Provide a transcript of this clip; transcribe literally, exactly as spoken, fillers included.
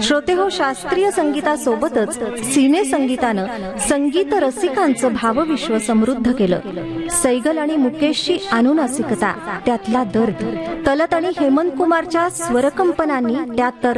श्रोतेहो, शास्त्रीय संगीतासोबतच सिने संगीतानं संगीत रसिकांचं भावविश्व समृद्ध केलं. सैगल आणि मुकेशची अनुनासिकता, त्यातला दर्द, तलत आणि हेमंत कुमारच्या स्वरकंपनांनी त्या तर